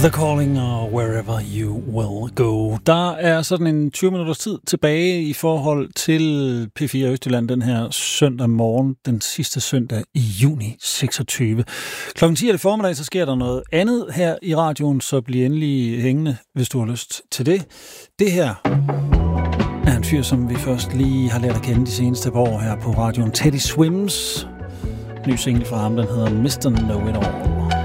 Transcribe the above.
The Calling og Wherever You Will Go. Der er sådan en 20 minutters tid tilbage i forhold til P4 Østjylland den her søndag morgen, den sidste søndag i juni 26. Klokken 10 i formiddag, så sker der noget andet her i radioen, så bliv endelig hængende, hvis du har lyst til det. Det her er en fyr, som vi først lige har lært at kende de seneste par år her på radioen. Teddy Swims. Ny single fra ham, den hedder Mr. Know It All.